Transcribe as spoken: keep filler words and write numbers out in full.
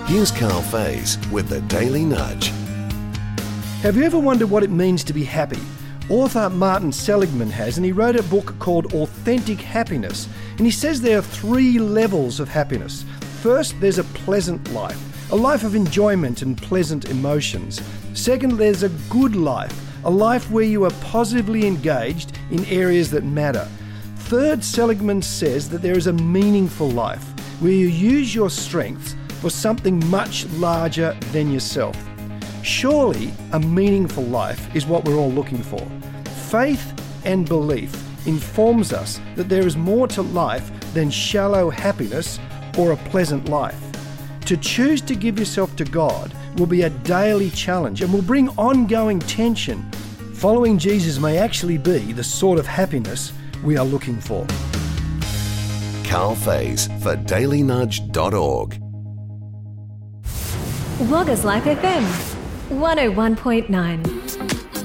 Here's Carl Faze with the Daily Nudge. Have you ever wondered what it means to be happy? Author Martin Seligman has, and he wrote a book called Authentic Happiness. And he says there are three levels of happiness. First, there's a pleasant life, a life of enjoyment and pleasant emotions. Second, there's a good life, a life where you are positively engaged in areas that matter. Third, Seligman says that there is a meaningful life, where you use your strengths for something much larger than yourself. Surely a meaningful life is what we're all looking for. Faith and belief informs us that there is more to life than shallow happiness or a pleasant life. To choose to give yourself to God will be a daily challenge and will bring ongoing tension. Following Jesus may actually be the sort of happiness we are looking for. Carl Faze for daily nudge dot org. Loggers Life F M one oh one point nine.